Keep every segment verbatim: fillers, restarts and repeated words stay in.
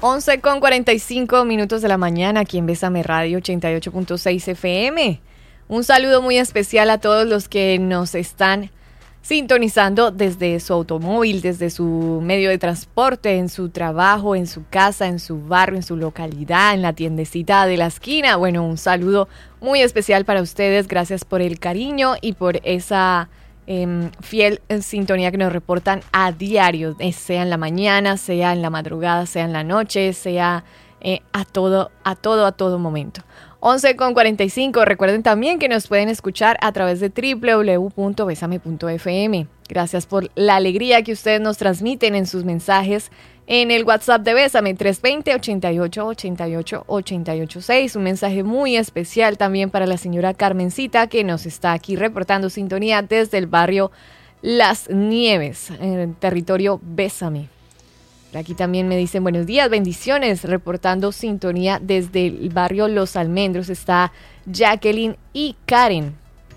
once con cuarenta y cinco minutos de la mañana aquí en Bésame Radio ochenta y ocho punto seis F M. Un saludo muy especial a todos los que nos están sintonizando desde su automóvil, desde su medio de transporte, en su trabajo, en su casa, en su barrio, en su localidad, en la tiendecita de la esquina. Bueno, un saludo muy especial para ustedes. Gracias por el cariño y por esa eh, fiel sintonía que nos reportan a diario, eh, sea en la mañana, sea en la madrugada, sea en la noche, sea eh, a todo, a todo, a todo momento. once con cuarenta y cinco. Recuerden también que nos pueden escuchar a través de doble u doble u doble u punto besame punto f m. Gracias por la alegría que ustedes nos transmiten en sus mensajes en el WhatsApp de Bésame tres dos cero, ochenta y ocho, ochenta y ocho, ochenta y ocho seis. Un mensaje muy especial también para la señora Carmencita, que nos está aquí reportando sintonía desde el barrio Las Nieves, en el territorio Bésame. Aquí también me dicen buenos días, bendiciones, reportando sintonía desde el barrio Los Almendros. Está Jacqueline y Karen.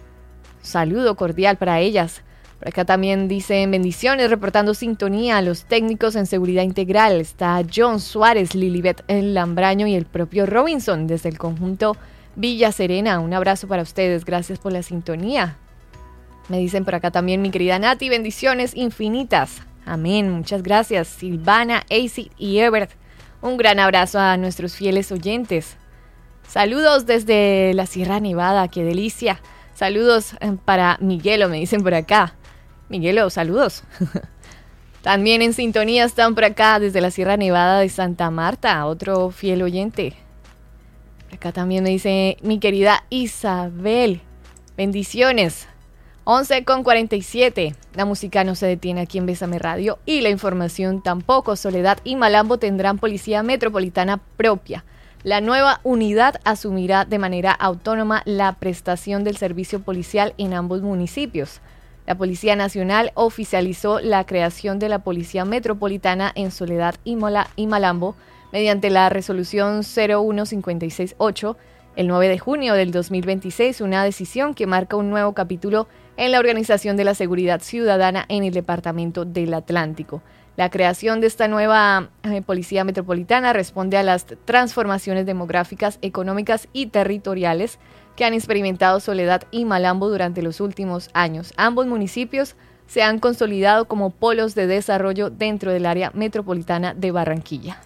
Saludo cordial para ellas. Por acá también dicen bendiciones, reportando sintonía a los técnicos en seguridad integral. Está John Suárez, Lilibet Lambraño y el propio Robinson desde el conjunto Villa Serena. Un abrazo para ustedes, gracias por la sintonía. Me dicen por acá también mi querida Nati, bendiciones infinitas. Amén, muchas gracias. Silvana, Acey y Ebert. Un gran abrazo a nuestros fieles oyentes. Saludos desde la Sierra Nevada, qué delicia. Saludos para Miguelo, me dicen por acá. Miguelo, saludos. También en sintonía están por acá desde la Sierra Nevada de Santa Marta, otro fiel oyente. Por acá también me dice mi querida Isabel. Bendiciones. once con cuarenta y siete. La música no se detiene aquí en Bésame Radio y la información tampoco. Soledad y Malambo tendrán policía metropolitana propia. La nueva unidad asumirá de manera autónoma la prestación del servicio policial en ambos municipios. La Policía Nacional oficializó la creación de la Policía Metropolitana en Soledad y, Mola y Malambo mediante la resolución cero uno cinco seis ocho el nueve de junio del dos mil veintiséis, una decisión que marca un nuevo capítulo en la organización de la seguridad ciudadana en el Departamento del Atlántico. La creación de esta nueva eh, Policía Metropolitana responde a las transformaciones demográficas, económicas y territoriales que han experimentado Soledad y Malambo durante los últimos años. Ambos municipios se han consolidado como polos de desarrollo dentro del área metropolitana de Barranquilla.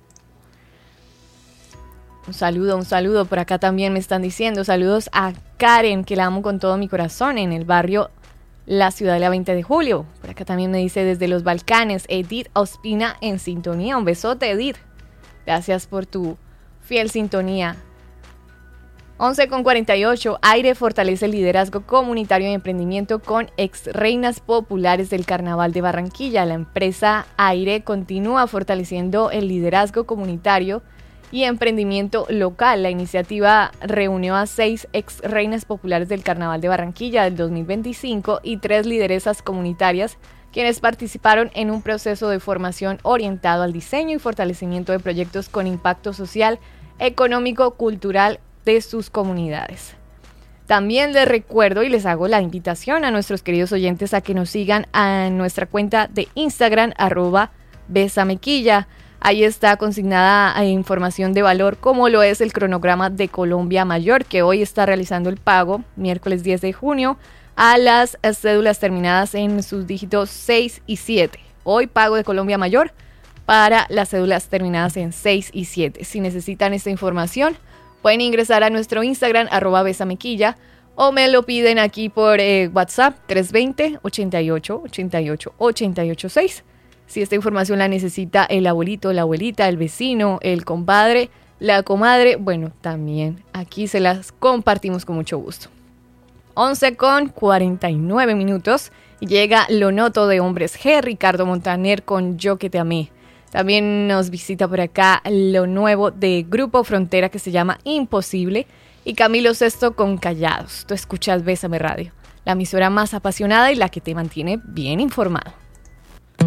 Un saludo, un saludo. Por acá también me están diciendo saludos a Karen, que la amo con todo mi corazón, en el barrio La Ciudadela veinte de julio. Por acá también me dice desde los Balcanes, Edith Ospina en sintonía. Un besote, Edith. Gracias por tu fiel sintonía. once con cuarenta y ocho. Aire fortalece el liderazgo comunitario y emprendimiento con ex reinas populares del Carnaval de Barranquilla. La empresa Aire continúa fortaleciendo el liderazgo comunitario y emprendimiento local. La iniciativa reunió a seis ex reinas populares del Carnaval de Barranquilla del dos mil veinticinco y tres lideresas comunitarias, quienes participaron en un proceso de formación orientado al diseño y fortalecimiento de proyectos con impacto social, económico, cultural de sus comunidades. También les recuerdo y les hago la invitación a nuestros queridos oyentes a que nos sigan a nuestra cuenta de Instagram, arroba besamequilla. Ahí está consignada información de valor, como lo es el cronograma de Colombia Mayor, que hoy está realizando el pago, miércoles diez de junio, a las cédulas terminadas en sus dígitos seis y siete. Hoy pago de Colombia Mayor para las cédulas terminadas en seis y siete. Si necesitan esta información, pueden ingresar a nuestro Instagram, arroba besamequilla, o me lo piden aquí por eh, WhatsApp, tres dos cero, ochenta y ocho, ochenta y ocho, ochenta y ocho seis. Si esta información la necesita el abuelito, la abuelita, el vecino, el compadre, la comadre, bueno, también aquí se las compartimos con mucho gusto. once con cuarenta y nueve minutos y llega Lo Noto de Hombres G, Ricardo Montaner con Yo que te amé. También nos visita por acá lo nuevo de Grupo Frontera, que se llama Imposible, y Camilo Sesto con Callados. Tú escuchas Bésame Radio, la emisora más apasionada y la que te mantiene bien informado.